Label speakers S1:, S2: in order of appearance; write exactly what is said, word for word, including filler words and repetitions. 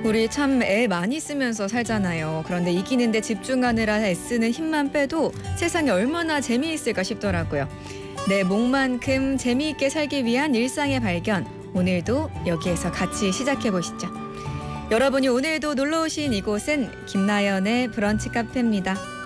S1: 우리 참 애 많이 쓰면서 살잖아요. 그런데 이기는데 집중하느라 애쓰는 힘만 빼도 세상이 얼마나 재미있을까 싶더라고요. 내 몫만큼 재미있게 살기 위한 일상의 발견. 오늘도 여기에서 같이 시작해 보시죠. 여러분이 오늘도 놀러 오신 이곳은 김나연의 브런치 카페입니다.